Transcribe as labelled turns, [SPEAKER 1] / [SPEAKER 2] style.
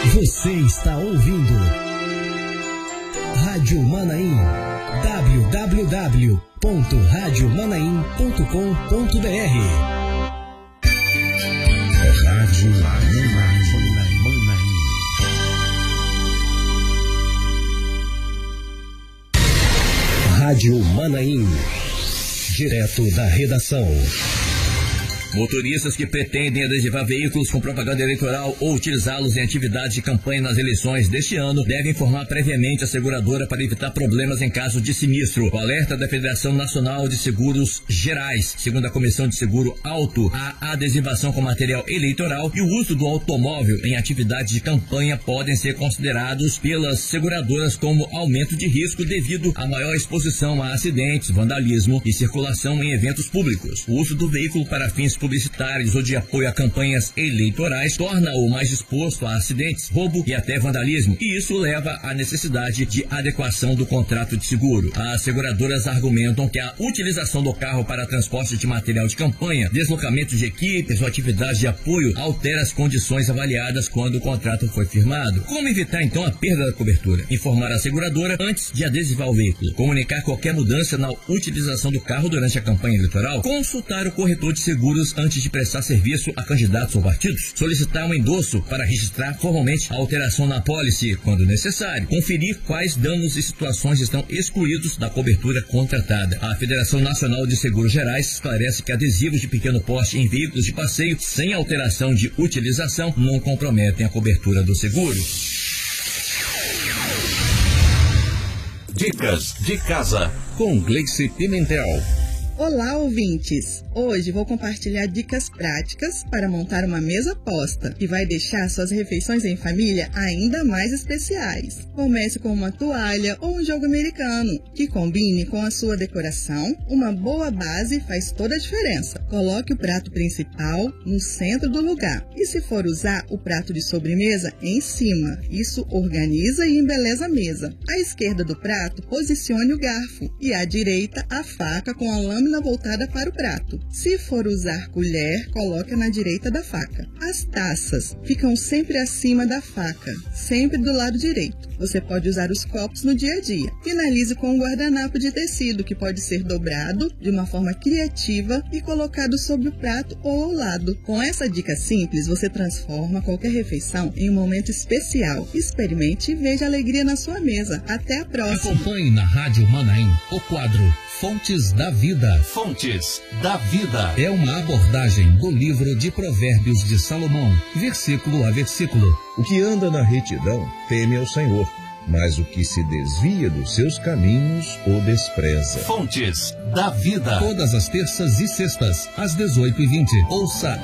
[SPEAKER 1] Você está ouvindo Rádio Manaim, www.radiomanaim.com.br. Rádio Manaim. Rádio Manaim, direto da redação.
[SPEAKER 2] Motoristas que pretendem adesivar veículos com propaganda eleitoral ou utilizá-los em atividades de campanha nas eleições deste ano devem informar previamente a seguradora para evitar problemas em caso de sinistro. O alerta da Federação Nacional de Seguros Gerais. Segundo a Comissão de Seguro Auto, a adesivação com material eleitoral e o uso do automóvel em atividades de campanha podem ser considerados pelas seguradoras como aumento de risco devido à maior exposição a acidentes, vandalismo e circulação em eventos públicos. O uso do veículo para fins publicitários ou de apoio a campanhas eleitorais torna-o mais exposto a acidentes, roubo e até vandalismo, e isso leva à necessidade de adequação do contrato de seguro. As seguradoras argumentam que a utilização do carro para transporte de material de campanha, deslocamento de equipes ou atividades de apoio altera as condições avaliadas quando o contrato foi firmado. Como evitar então a perda da cobertura? Informar a seguradora antes de adesivar o veículo, comunicar qualquer mudança na utilização do carro durante a campanha eleitoral, consultar o corretor de seguros antes de prestar serviço a candidatos ou partidos, solicitar um endosso para registrar formalmente a alteração na apólice quando necessário, conferir quais danos e situações estão excluídos da cobertura contratada. A Federação Nacional de Seguros Gerais esclarece que adesivos de pequeno porte em veículos de passeio sem alteração de utilização não comprometem a cobertura do seguro.
[SPEAKER 3] Dicas de casa com Gleice Pimentel.
[SPEAKER 4] Olá, ouvintes! Hoje vou compartilhar dicas práticas para montar uma mesa posta, que vai deixar suas refeições em família ainda mais especiais. Comece com uma toalha ou um jogo americano, que combine com a sua decoração. Uma boa base faz toda a diferença. Coloque o prato principal no centro do lugar e, se for usar o prato de sobremesa, em cima. Isso organiza e embeleza a mesa. À esquerda do prato, posicione o garfo e à direita a faca com a lâmina voltada para o prato. Se for usar colher, coloque na direita da faca. As taças ficam sempre acima da faca, sempre do lado direito. Você pode usar os copos no dia a dia. Finalize com um guardanapo de tecido que pode ser dobrado de uma forma criativa e colocado sobre o prato ou ao lado. Com essa dica simples, você transforma qualquer refeição em um momento especial. Experimente e veja alegria na sua mesa. Até a próxima.
[SPEAKER 1] Acompanhe na Rádio Manaim o quadro Fontes da Vida.
[SPEAKER 3] Fontes da Vida
[SPEAKER 1] É uma abordagem do livro de Provérbios de Salomão, versículo a versículo.
[SPEAKER 5] O que anda na retidão teme ao Senhor, mas o que se desvia dos seus caminhos o despreza.
[SPEAKER 3] Fontes da Vida.
[SPEAKER 1] Todas as terças e sextas, às 18h20. Ouça